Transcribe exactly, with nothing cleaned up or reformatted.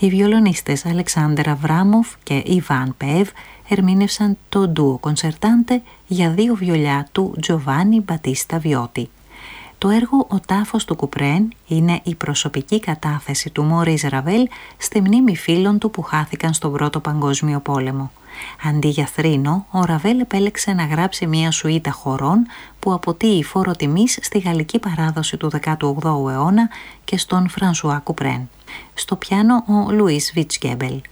Οι βιολονίστες Αλεξάνδερ Αβράμοφ και Ιβάν Πεύ ερμήνευσαν το ντουο κονσερτάντε για δύο βιολιά του Τζοβάνι Μπατίστα Βιώτη. Το έργο «Ο τάφος του Κουπρέν» είναι η προσωπική κατάθεση του Μωρίς Ραβέλ στη μνήμη φίλων του που χάθηκαν στον Πρώτο Παγκόσμιο Πόλεμο. Αντί για θρήνο, ο Ραβέλ επέλεξε να γράψει μια σουίτα χορών που αποτείει φόρο τιμής στη γαλλική παράδοση του δέκατου όγδοου αιώνα και στον Φρανσουά Κουπρέν. Στο πιάνο ο Λουίς Βιτσκέμπελ.